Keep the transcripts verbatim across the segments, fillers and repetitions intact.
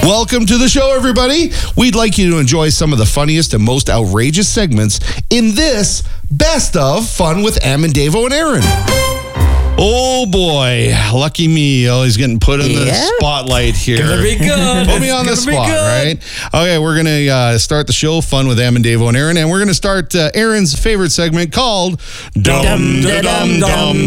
Welcome to the show, everybody. We'd like you to enjoy some of the funniest and most outrageous segments in this Best of Fun with Am and Davo and Aaron. Oh boy, lucky me. Oh, he's getting put in the Yep. spotlight here. Gonna be good. Put me on the It's gonna spot, be good. right? Okay, we're going to uh, start the show, Fun with Am and Davo and Aaron, and we're going to start uh, Aaron's favorite segment called Dum Da Dum Dum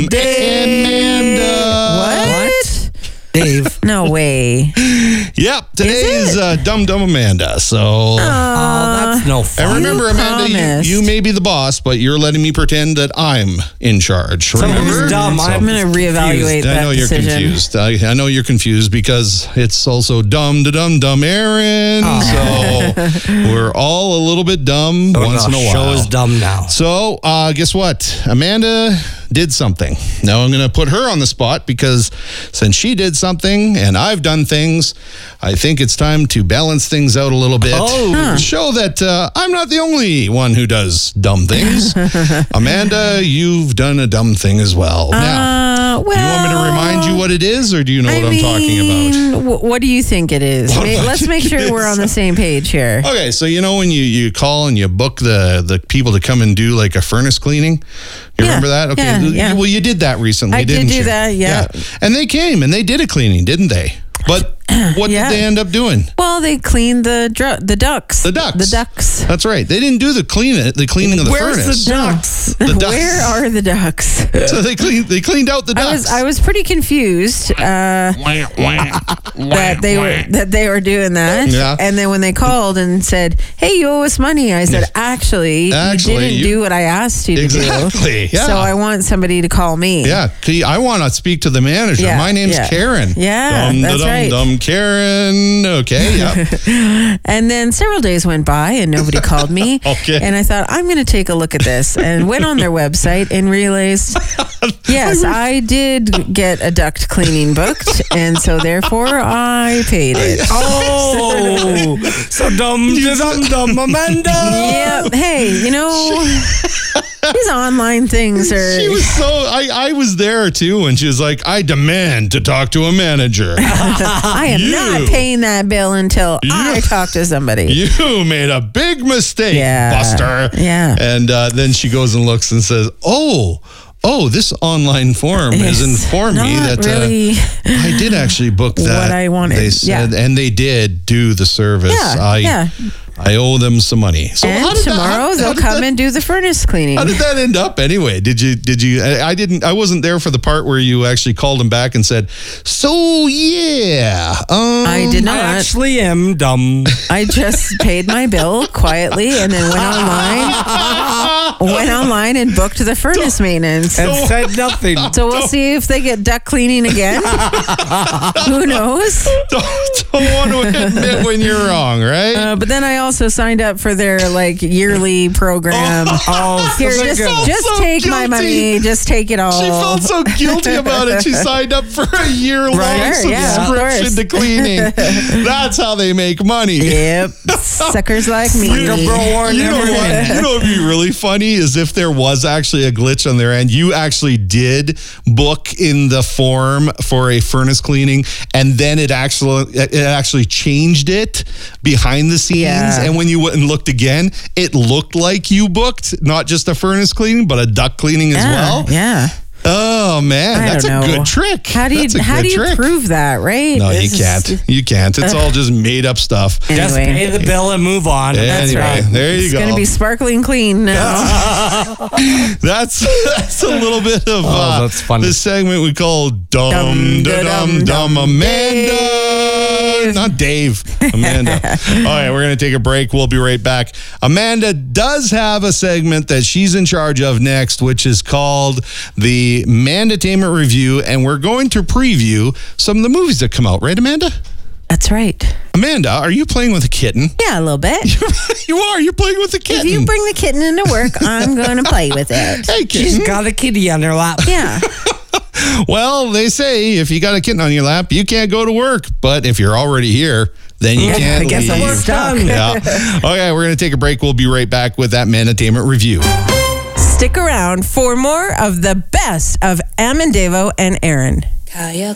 Amanda. What? Dave. No way. Yep, today Is is, it? uh, Dum Dum Amanda. So, Oh, that's no fun. and remember, You Amanda, you, promised. you may be the boss, but you're letting me pretend that I'm in charge. Remember? Something's dumb. I'm going to reevaluate I that know you're decision. confused. I, I know you're confused because it's also dumb to dumb dumb Aaron. So we're all a little bit dumb Oh, once the in a while. show is dumb now. So uh, guess what? Amanda did something. Now I'm going to put her on the spot because since she did something and I've done things, I think it's time to balance things out a little bit. Oh. Huh. Show that uh, I'm not the only one who does dumb things. Amanda, you've done a dumb thing as well. now, Uh, well, you want me to remind you what it is, or do you know I what I'm talking mean, about? wh- What do you think it is? What do May- I Let's think make it sure we're is? on the same page here. Okay, so you know when you, you call and you book the, the people to come and do like a furnace cleaning? You Yeah, remember that? Okay. yeah, yeah. Well, you did that recently, I did didn't do you? that, yeah. And they came and they did a cleaning, didn't they? But what Yeah. did they end up doing? Well, they cleaned the dru- the ducks. The ducks. The ducks. That's right. They didn't do the clean the cleaning of the Where's furnace. the ducks? The ducks. Where are the ducks? So they cleaned they cleaned out the ducks. I was I was pretty confused uh, that they were that they were doing that. Yeah. And then when they called and said, "Hey, you owe us money," I said, "Actually, Actually, you didn't you- do what I asked you to Exactly, do. yeah. So I want somebody to call me." Yeah, Key, I want to speak to the manager. Yeah, My name's yeah. Karen. Yeah, dum, that's dum, right. Dum Karen. Okay, yeah. And then several days went by and nobody called me. Okay. And I thought, I'm going to take a look at this, and went on their website and realized, yes, I did get a duct cleaning booked, and so therefore I paid it. Oh, so dumb, dumb, dumb, Amanda. Yeah. Hey, you know, these online things are. She was so. I, I was there too, and she was like, "I demand to talk to a manager." I am You. not paying that bill until I talk to somebody. You made a big mistake, Yeah. Buster. Yeah. And uh, then she goes and looks and says, "Oh, oh, this online form has It's informed me not that really uh, I did actually book that. what I wanted. They said, Yeah. and they did do the service. Yeah, I, yeah. I owe them some money. So how And did that- tomorrow how- how they'll did come that- and do the furnace cleaning. How did that end up anyway? Did you, did you, I I didn't, I wasn't there for the part where you actually called him back and said, so yeah. Um, I did I not. actually am dumb. I just paid my bill quietly and then went online, went online and booked the furnace maintenance. And said nothing. So we'll see if they get duct cleaning again. Who knows? Don't, don't want to admit when you're wrong, right? Uh, but then I also signed up for their like yearly program. Oh, Here, so just, good. just so take my guilty. money. Just take it all. She felt so guilty about it. She signed up for a year long Right, sure, yeah, of subscription course. to cleaning. That's how they make money. Yep, suckers like me. Freak a bro or You know never what? did. You know what'd be really funny is if there was actually a glitch on their end. You actually did book in the form for a furnace cleaning, and then it actually it actually changed it behind the scenes. Yeah. And when you went and looked again, it looked like you booked not just a furnace cleaning, but a duct cleaning as Yeah, well. yeah. Oh man, I that's don't a know. good trick. How do you That's a how good do you trick. prove that? Right? No, you This is- can't. You can't. It's all just made up stuff. Just Anyway. pay the bill and move on. That's Anyway, right. there you it's go. going to be sparkling clean now. That's that's a little bit of Oh, uh, that's funny. this segment we call Dum Dum, Da Dum da-dum, Dum dum. Amanda. Dave. Not Dave. Amanda. All right, we're going to take a break. We'll be right back. Amanda does have a segment that she's in charge of next, which is called the Mandatainment Review, and we're going to preview some of the movies that come out, right, Amanda? That's right. Amanda, are you playing with a kitten? Yeah, a little bit. You are. You're playing with a kitten. If you bring the kitten into work, I'm going to play with it. Hey, She's kitten. got a kitty on her lap. Yeah. Well, they say if you got a kitten on your lap, you can't go to work. But if you're already here, then you can't I guess leave. I'm Work stuck. done. Yeah. Okay, we're going to take a break. We'll be right back with that Mandatainment Review. Stick around for more of the best of Am and Davo and Aaron. Kaya